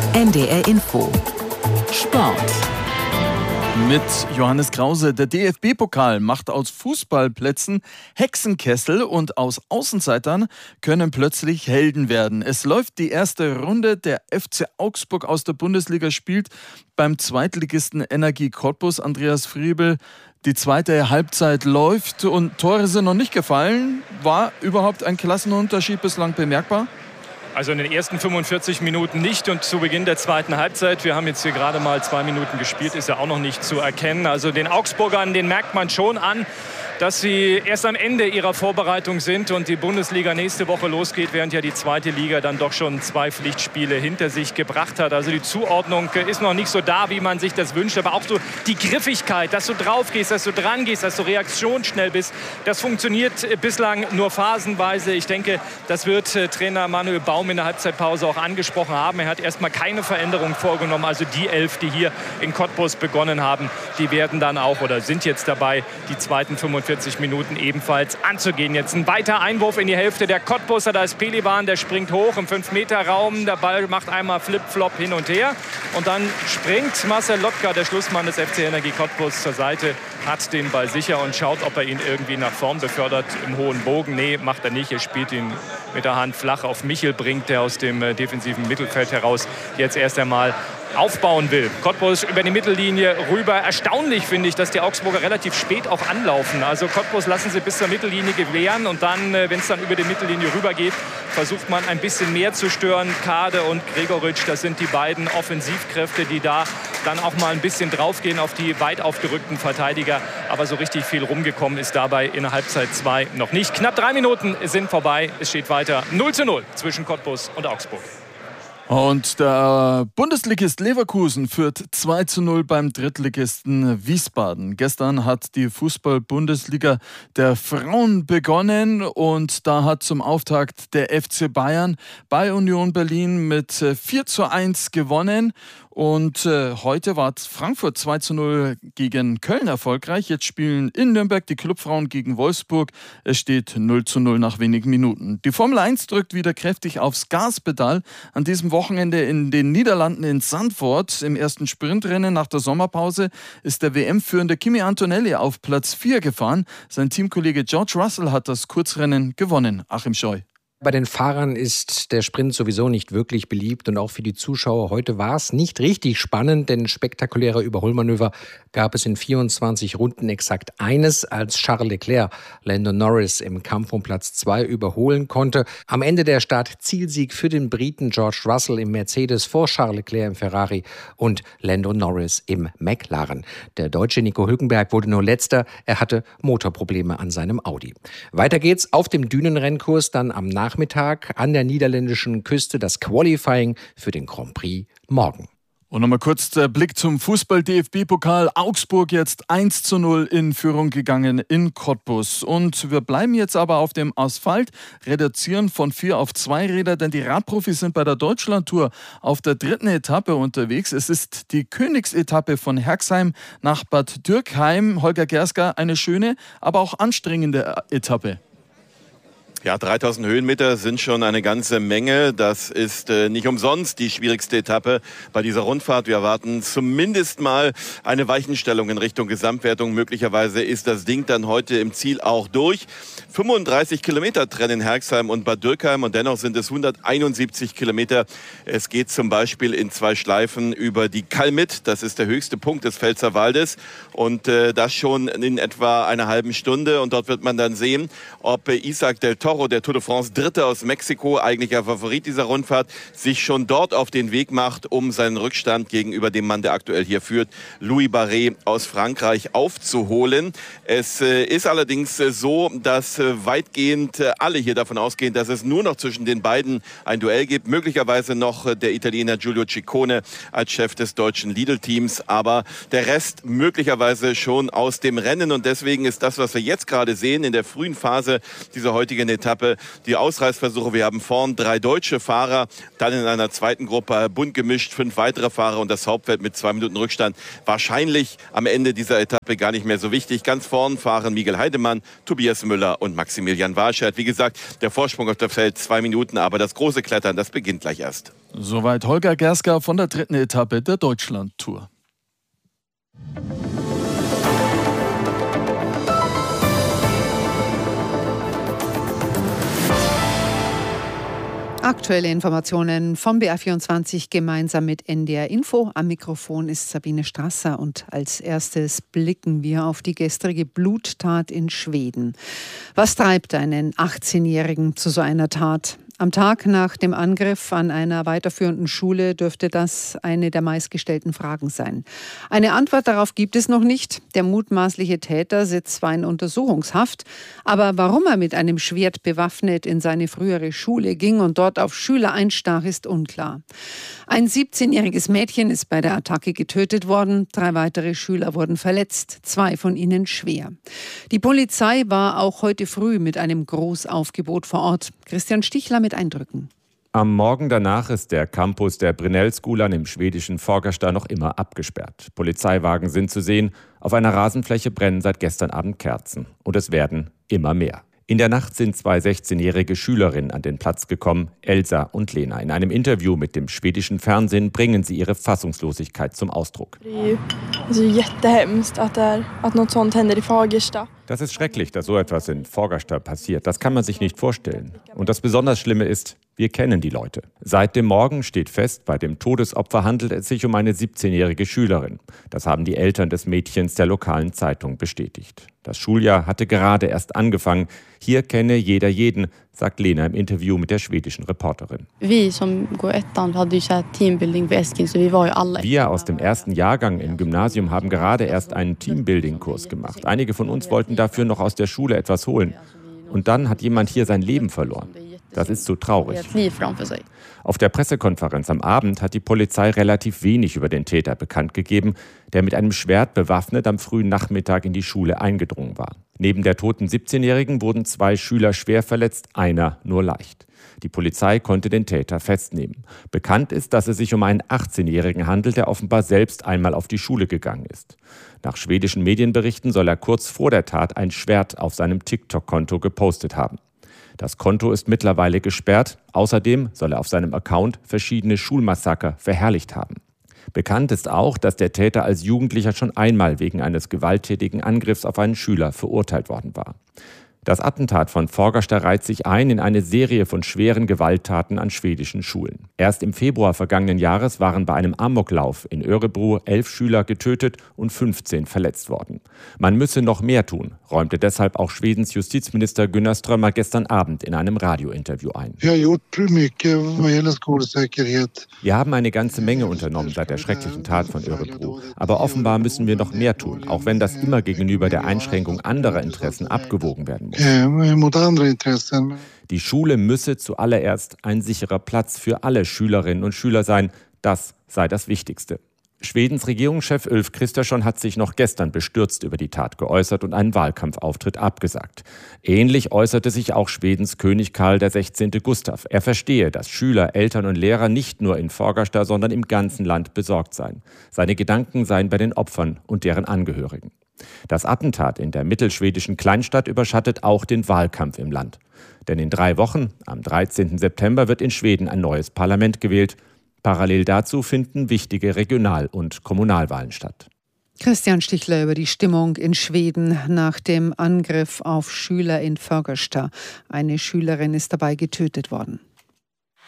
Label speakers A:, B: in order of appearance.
A: NDR Info Sport
B: mit Johannes Krause. Der DFB-Pokal macht aus Fußballplätzen Hexenkessel und aus Außenseitern können plötzlich Helden werden. Es läuft die erste Runde. Der FC Augsburg aus der Bundesliga spielt beim Zweitligisten Energie Cottbus. Andreas Friebel, die zweite Halbzeit läuft und Tore sind noch nicht gefallen. War überhaupt ein Klassenunterschied bislang bemerkbar?
C: Also in den ersten 45 Minuten nicht und zu Beginn der zweiten Halbzeit, wir haben jetzt hier gerade mal 2 Minuten gespielt, ist ja auch noch nicht zu erkennen. Also den Augsburgern, den merkt man schon an, dass sie erst am Ende ihrer Vorbereitung sind und die Bundesliga nächste Woche losgeht, während ja die zweite Liga dann doch schon 2 Pflichtspiele hinter sich gebracht hat. Also die Zuordnung ist noch nicht so da, wie man sich das wünscht, aber auch so die Griffigkeit, dass du drauf gehst, dass du dran gehst, dass du reaktionsschnell bist, das funktioniert bislang nur phasenweise. Ich denke, das wird Trainer Manuel Baum in der Halbzeitpause auch angesprochen haben. Er hat erstmal keine Veränderung vorgenommen. Also die 11, die hier in Cottbus begonnen haben, die werden dann auch oder sind jetzt dabei, die zweiten 45 Minuten ebenfalls anzugehen. Jetzt ein weiter Einwurf in die Hälfte der Cottbuser. Da ist Pelivan, der springt hoch im 5-Meter-Raum. Der Ball macht einmal Flip-Flop hin und her. Und dann springt Marcel Lotka, der Schlussmann des FC Energie Cottbus, zur Seite, hat den Ball sicher und schaut, ob er ihn irgendwie nach vorn befördert im hohen Bogen. Nee, macht er nicht. Er spielt ihn mit der Hand flach auf Michel Brink, der aus dem defensiven Mittelfeld heraus jetzt erst einmal aufbauen will. Cottbus über die Mittellinie rüber. Erstaunlich finde ich, dass die Augsburger relativ spät auch anlaufen. Also Cottbus lassen sie bis zur Mittellinie gewähren und dann, wenn es dann über die Mittellinie rüber geht, versucht man ein bisschen mehr zu stören. Kade und Gregoritsch, das sind die beiden Offensivkräfte, die da dann auch mal ein bisschen draufgehen auf die weit aufgerückten Verteidiger. Aber so richtig viel rumgekommen ist dabei in der Halbzeit 2 noch nicht. Knapp 3 Minuten sind vorbei. Es steht weiter 0:0 zwischen Cottbus und Augsburg.
B: Und der Bundesligist Leverkusen führt 2:0 beim Drittligisten Wiesbaden. Gestern hat die Fußball-Bundesliga der Frauen begonnen und da hat zum Auftakt der FC Bayern bei Union Berlin mit 4:1 gewonnen. Und heute war Frankfurt 2:0 gegen Köln erfolgreich. Jetzt spielen in Nürnberg die Clubfrauen gegen Wolfsburg. Es steht 0:0 nach wenigen Minuten. Die Formel 1 drückt wieder kräftig aufs Gaspedal. An diesem Wochenende in den Niederlanden in Zandvoort im ersten Sprintrennen nach der Sommerpause ist der WM-führende Kimi Antonelli auf Platz 4 gefahren. Sein Teamkollege George Russell hat das Kurzrennen gewonnen. Achim Scheu.
D: Bei den Fahrern ist der Sprint sowieso nicht wirklich beliebt und auch für die Zuschauer heute war es nicht richtig spannend, denn spektakuläre Überholmanöver gab es in 24 Runden exakt eines, als Charles Leclerc Lando Norris im Kampf um Platz 2 überholen konnte. Am Ende der Start-Zielsieg für den Briten George Russell im Mercedes vor Charles Leclerc im Ferrari und Lando Norris im McLaren. Der Deutsche Nico Hülkenberg wurde nur Letzter, er hatte Motorprobleme an seinem Audi. Weiter geht's auf dem Dünenrennkurs dann am Nachmittag an der niederländischen Küste, das Qualifying für den Grand Prix morgen.
B: Und nochmal kurz der Blick zum Fußball-DFB-Pokal. Augsburg jetzt 1:0 in Führung gegangen in Cottbus. Und wir bleiben jetzt aber auf dem Asphalt, reduzieren von 4 auf 2 Räder, denn die Radprofis sind bei der Deutschlandtour auf der 3. Etappe unterwegs. Es ist die Königsetappe von Herxheim nach Bad Dürkheim. Holger Gerska, eine schöne, aber auch anstrengende Etappe.
E: Ja, 3000 Höhenmeter sind schon eine ganze Menge. Das ist nicht umsonst die schwierigste Etappe bei dieser Rundfahrt. Wir erwarten zumindest mal eine Weichenstellung in Richtung Gesamtwertung. Möglicherweise ist das Ding dann heute im Ziel auch durch. 35 Kilometer trennen Herxheim und Bad Dürkheim und dennoch sind es 171 Kilometer. Es geht zum Beispiel in 2 Schleifen über die Kalmit. Das ist der höchste Punkt des Pfälzerwaldes und das schon in etwa einer halben Stunde. Und dort wird man dann sehen, ob Isaac del Toro, der Tour de France Dritte aus Mexiko, eigentlicher Favorit dieser Rundfahrt, sich schon dort auf den Weg macht, um seinen Rückstand gegenüber dem Mann, der aktuell hier führt, Louis Barret aus Frankreich, aufzuholen. Es ist allerdings so, dass weitgehend alle hier davon ausgehen, dass es nur noch zwischen den beiden ein Duell gibt. Möglicherweise noch der Italiener Giulio Ciccone als Chef des deutschen Lidl-Teams, aber der Rest möglicherweise schon aus dem Rennen. Und deswegen ist das, was wir jetzt gerade sehen, in der frühen Phase dieser heutigen Etappe. Die Ausreißversuche, wir haben vorn 3 deutsche Fahrer, dann in einer zweiten Gruppe bunt gemischt 5 weitere Fahrer und das Hauptfeld mit 2 Minuten Rückstand. Wahrscheinlich am Ende dieser Etappe gar nicht mehr so wichtig. Ganz vorn fahren Miguel Heidemann, Tobias Müller und Maximilian Warschert. Wie gesagt, der Vorsprung auf das Feld 2 Minuten, aber das große Klettern, das beginnt gleich erst.
B: Soweit Holger Gerska von der 3. Etappe der Deutschland-Tour.
F: Aktuelle Informationen vom BR24 gemeinsam mit NDR Info. Am Mikrofon ist Sabine Strasser und als erstes blicken wir auf die gestrige Bluttat in Schweden. Was treibt einen 18-Jährigen zu so einer Tat? Am Tag nach dem Angriff an einer weiterführenden Schule dürfte das eine der meistgestellten Fragen sein. Eine Antwort darauf gibt es noch nicht. Der mutmaßliche Täter sitzt zwar in Untersuchungshaft, aber warum er mit einem Schwert bewaffnet in seine frühere Schule ging und dort auf Schüler einstach, ist unklar. Ein 17-jähriges Mädchen ist bei der Attacke getötet worden. 3 weitere Schüler wurden verletzt, 2 von ihnen schwer. Die Polizei war auch heute früh mit einem Großaufgebot vor Ort. Christian Stichler mit Eindrücken.
G: Am Morgen danach ist der Campus der Brynässkolan im schwedischen Fagersta noch immer abgesperrt. Polizeiwagen sind zu sehen. Auf einer Rasenfläche brennen seit gestern Abend Kerzen. Und es werden immer mehr. In der Nacht sind 2 16-jährige Schülerinnen an den Platz gekommen, Elsa und Lena. In einem Interview mit dem schwedischen Fernsehen bringen sie ihre Fassungslosigkeit zum Ausdruck. Das ist schrecklich, dass so etwas in Fagersta passiert. Das kann man sich nicht vorstellen. Und das besonders Schlimme ist, wir kennen die Leute. Seit dem Morgen steht fest, bei dem Todesopfer handelt es sich um eine 17-jährige Schülerin. Das haben die Eltern des Mädchens der lokalen Zeitung bestätigt. Das Schuljahr hatte gerade erst angefangen. Hier kenne jeder jeden, sagt Lena im Interview mit der schwedischen Reporterin. Wir aus dem ersten Jahrgang im Gymnasium haben gerade erst einen Teambuilding-Kurs gemacht. Einige von uns wollten dafür noch aus der Schule etwas holen. Und dann hat jemand hier sein Leben verloren. Das ist so traurig. Auf der Pressekonferenz am Abend hat die Polizei relativ wenig über den Täter bekannt gegeben, der mit einem Schwert bewaffnet am frühen Nachmittag in die Schule eingedrungen war. Neben der toten 17-Jährigen wurden 2 Schüler schwer verletzt, einer nur leicht. Die Polizei konnte den Täter festnehmen. Bekannt ist, dass es sich um einen 18-Jährigen handelt, der offenbar selbst einmal auf die Schule gegangen ist. Nach schwedischen Medienberichten soll er kurz vor der Tat ein Schwert auf seinem TikTok-Konto gepostet haben. Das Konto ist mittlerweile gesperrt. Außerdem soll er auf seinem Account verschiedene Schulmassaker verherrlicht haben. Bekannt ist auch, dass der Täter als Jugendlicher schon einmal wegen eines gewalttätigen Angriffs auf einen Schüler verurteilt worden war. Das Attentat von Fagersta reiht sich ein in eine Serie von schweren Gewalttaten an schwedischen Schulen. Erst im Februar vergangenen Jahres waren bei einem Amoklauf in Örebro 11 Schüler getötet und 15 verletzt worden. Man müsse noch mehr tun, räumte deshalb auch Schwedens Justizminister Gunnar Strömmer gestern Abend in einem Radiointerview ein. Wir haben eine ganze Menge unternommen seit der schrecklichen Tat von Örebro. Aber offenbar müssen wir noch mehr tun, auch wenn das immer gegenüber der Einschränkung anderer Interessen abgewogen werden muss. Die Schule müsse zuallererst ein sicherer Platz für alle Schülerinnen und Schüler sein. Das sei das Wichtigste. Schwedens Regierungschef Ulf Kristersson hat sich noch gestern bestürzt über die Tat geäußert und einen Wahlkampfauftritt abgesagt. Ähnlich äußerte sich auch Schwedens König Karl XVI. Gustav. Er verstehe, dass Schüler, Eltern und Lehrer nicht nur in Fagersta, sondern im ganzen Land besorgt seien. Seine Gedanken seien bei den Opfern und deren Angehörigen. Das Attentat in der mittelschwedischen Kleinstadt überschattet auch den Wahlkampf im Land. Denn in 3 Wochen, am 13. September, wird in Schweden ein neues Parlament gewählt. Parallel dazu finden wichtige Regional- und Kommunalwahlen statt.
F: Christian Stichler über die Stimmung in Schweden nach dem Angriff auf Schüler in Fagersta. Eine Schülerin ist dabei getötet worden.